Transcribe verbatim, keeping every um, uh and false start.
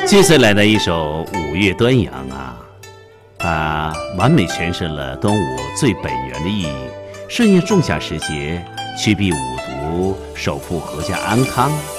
接下来的一首《五月端阳》啊，它完美诠释了端午最本源的意义，顺应仲夏时节，驱避五毒，守护阖家安康。